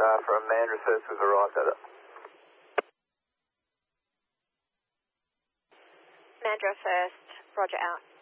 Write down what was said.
from Mandurah First was arrived at it. Mandurah First, roger out.